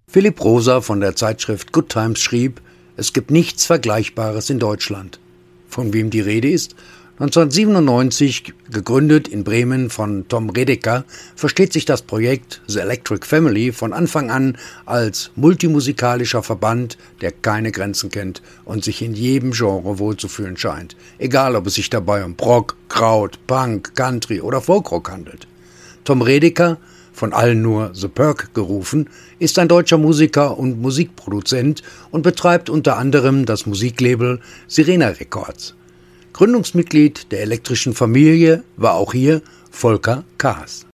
Philipp Rosa von der Zeitschrift Good Times schrieb, es gibt nichts Vergleichbares in Deutschland. Von wem die Rede ist? 1997, gegründet in Bremen von Tom Redeker, versteht sich das Projekt The Electric Family von Anfang an als multimusikalischer Verband, der keine Grenzen kennt und sich in jedem Genre wohlzufühlen scheint. Egal, ob es sich dabei um Rock, Kraut, Punk, Country oder Folkrock handelt. Tom Redeker, von allen nur The Perk gerufen, ist ein deutscher Musiker und Musikproduzent und betreibt unter anderem das Musiklabel Sirena Records. Gründungsmitglied der elektrischen Familie war auch hier Volker Kaas.